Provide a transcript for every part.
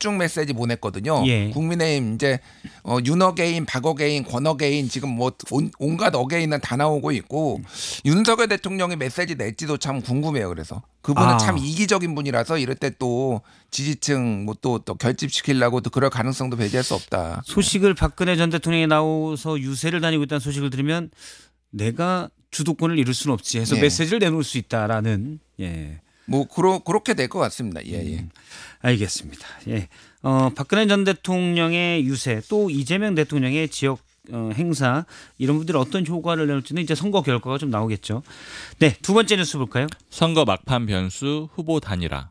집중 메시지 보냈거든요. 예. 국민의힘 이제 윤어게인, 박어게인, 권어게인 지금 뭐 온갖 어게인은 다 나오고 있고 윤석열 대통령이 메시지 낼지도 참 궁금해요. 그래서 그분은 참 이기적인 분이라서 이럴 때 또 지지층 뭐 또 결집시키려고 또 그럴 가능성도 배제할 수 없다. 소식을 박근혜 전 대통령이 나와서 유세를 다니고 있다는 소식을 들으면 내가 주도권을 이룰 수는 없지 해서 예. 메시지를 내놓을 수 있다라는 예. 뭐 그렇게 될 것 같습니다. 예. 알겠습니다. 예. 박근혜 전 대통령의 유세 또 이재명 대통령의 지역 행사 이런 분들이 어떤 효과를 내놓을지는 이제 선거 결과가 좀 나오겠죠. 네, 두 번째 뉴스 볼까요? 선거 막판 변수 후보 단일화.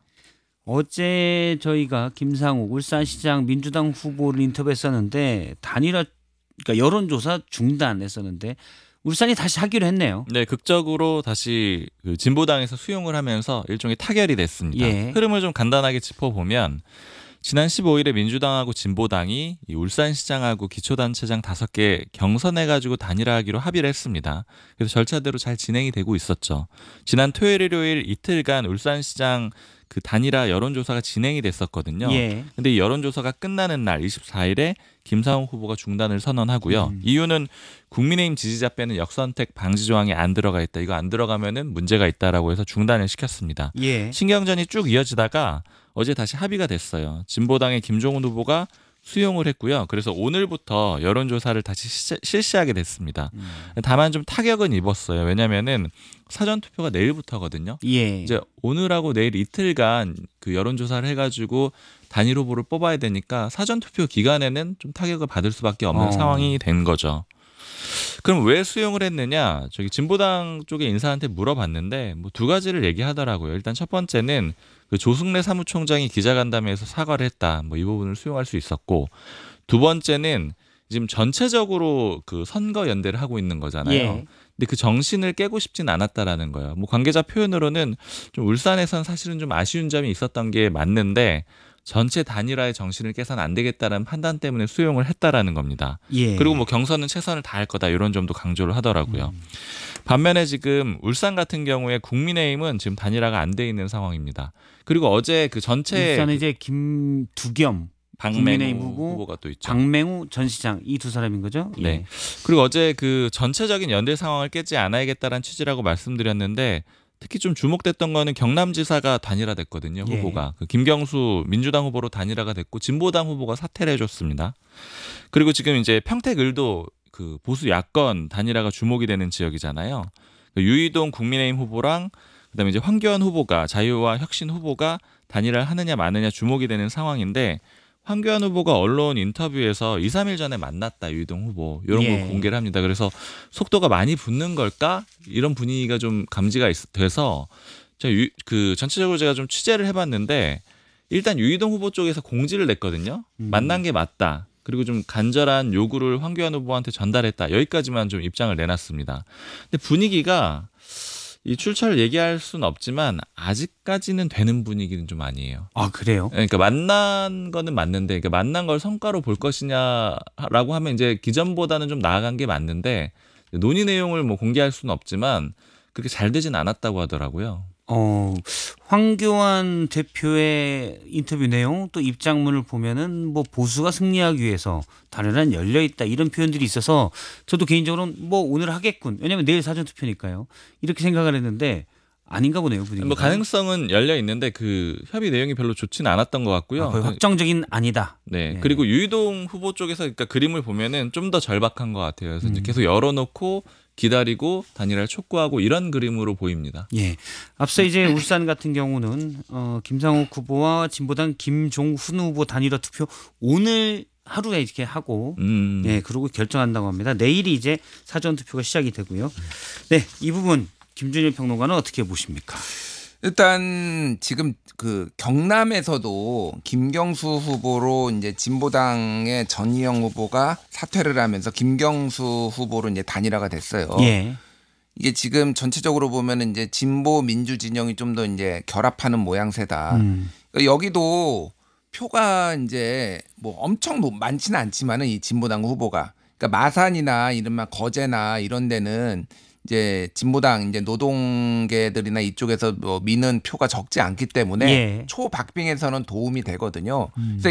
어제 저희가 김상욱 울산시장 민주당 후보를 인터뷰했었는데 단일화 그러니까 여론조사 중단했었는데 울산이 다시 하기로 했네요. 네, 극적으로 다시 그 진보당에서 수용을 하면서 일종의 타결이 됐습니다. 예. 흐름을 좀 간단하게 짚어보면 지난 15일에 민주당하고 진보당이 이 울산시장하고 기초단체장 5개 경선해가지고 단일화하기로 합의를 했습니다. 그래서 절차대로 잘 진행이 되고 있었죠. 지난 토요일, 일요일 이틀간 울산시장 그 단일화 여론조사가 진행이 됐었거든요. 예. 근데 이 여론조사가 끝나는 날 24일에 김상욱 후보가 중단을 선언하고요. 이유는 국민의힘 지지자 빼는 역선택 방지 조항이 안 들어가 있다. 이거 안 들어가면은 문제가 있다라고 해서 중단을 시켰습니다. 예. 신경전이 쭉 이어지다가 어제 다시 합의가 됐어요. 진보당의 김종훈 후보가 수용을 했고요. 그래서 오늘부터 여론조사를 다시 실시하게 됐습니다. 다만 좀 타격은 입었어요. 왜냐면은 사전투표가 내일부터거든요. 예. 이제 오늘하고 내일 이틀간 그 여론조사를 해가지고 단일 후보를 뽑아야 되니까 사전투표 기간에는 좀 타격을 받을 수밖에 없는 상황이 된 거죠. 그럼 왜 수용을 했느냐? 저기 진보당 쪽의 인사한테 물어봤는데 뭐 두 가지를 얘기하더라고요. 일단 첫 번째는 그 조승래 사무총장이 기자간담회에서 사과를 했다. 뭐 이 부분을 수용할 수 있었고 두 번째는 지금 전체적으로 그 선거 연대를 하고 있는 거잖아요. 예. 근데 그 정신을 깨고 싶진 않았다라는 거예요. 뭐 관계자 표현으로는 좀 울산에선 사실은 좀 아쉬운 점이 있었던 게 맞는데 전체 단일화의 정신을 깨서는 안 되겠다는 판단 때문에 수용을 했다라는 겁니다. 예. 그리고 뭐 경선은 최선을 다할 거다 이런 점도 강조를 하더라고요. 반면에 지금 울산 같은 경우에 국민의힘은 지금 단일화가 안 돼 있는 상황입니다. 그리고 어제 그 전체 울산은 이제 김두겸 국민의힘 박맹우 후보, 후보가 또 있죠. 박맹우 전 시장 이 두 사람인 거죠? 예. 네. 그리고 어제 그 전체적인 연대 상황을 깨지 않아야겠다는 취지라고 말씀드렸는데 특히 좀 주목됐던 거는 경남지사가 단일화됐거든요. 예. 후보가 그 김경수 민주당 후보로 단일화가 됐고 진보당 후보가 사퇴를 해줬습니다. 그리고 지금 이제 평택을도 그 보수 야권 단일화가 주목이 되는 지역이잖아요. 유이동 국민의힘 후보랑 그다음에 이제 황교안 후보가 자유와 혁신 후보가 단일화를 하느냐 마느냐 주목이 되는 상황인데 황교안 후보가 언론 인터뷰에서 2, 3일 전에 만났다 유이동 후보 이런 걸 공개를 합니다. 그래서 속도가 많이 붙는 걸까 이런 분위기가 좀 감지가 돼서 그 전체적으로 제가 좀 취재를 해봤는데 일단 유이동 후보 쪽에서 공지를 냈거든요. 만난 게 맞다. 그리고 좀 간절한 요구를 황교안 후보한테 전달했다. 여기까지만 좀 입장을 내놨습니다. 근데 분위기가 이 출처를 얘기할 수는 없지만 아직까지는 되는 분위기는 좀 아니에요. 아 그래요? 그러니까 만난 거는 맞는데 그러니까 만난 걸 성과로 볼 것이냐라고 하면 이제 기존보다는 좀 나아간 게 맞는데 논의 내용을 뭐 공개할 수는 없지만 그렇게 잘 되진 않았다고 하더라고요. 황교안 대표의 인터뷰 내용 또 입장문을 보면은 뭐 보수가 승리하기 위해서 단일화는 열려 있다 이런 표현들이 있어서 저도 개인적으로는 뭐 오늘 하겠군 왜냐하면 내일 사전 투표니까요 이렇게 생각을 했는데 아닌가 보네요 분위기. 뭐 가능성은 열려 있는데 그 협의 내용이 별로 좋지는 않았던 것 같고요. 거의 확정적인 아니다. 네. 그리고 유이동 후보 쪽에서 그러니까 그림을 보면은 좀 더 절박한 것 같아요. 그래서 이제 계속 열어놓고 기다리고 단일화를 촉구하고 이런 그림으로 보입니다. 예. 앞서 이제 울산 같은 경우는 김상욱 후보와 진보당 김종훈 후보 단일화 투표 오늘 하루에 이렇게 하고 예, 그러고 결정한다고 합니다. 내일이 이제 사전 투표가 시작이 되고요. 네, 이 부분 김준일 평론가는 어떻게 보십니까? 일단 지금 그 경남에서도 김경수 후보로 이제 진보당의 전희영 후보가 사퇴를 하면서 김경수 후보로 이제 단일화가 됐어요. 예. 이게 지금 전체적으로 보면은 이제 진보 민주 진영이 좀 더 이제 결합하는 모양새다. 그러니까 여기도 표가 이제 뭐 엄청 많지는 않지만은 이 진보당 후보가 그러니까 마산이나 이른바 거제나 이런 데는 이제 진보당 이제 노동계들이나 이쪽에서 뭐 미는 표가 적지 않기 때문에 예. 초박빙에서는 도움이 되거든요. 그래서